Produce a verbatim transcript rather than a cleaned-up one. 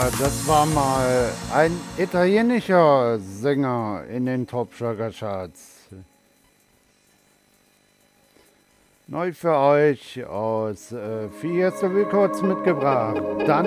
Ja, das war mal ein italienischer Sänger in den Top Sugar Charts. Neu für euch aus äh, Fiesta Records mitgebracht. Dann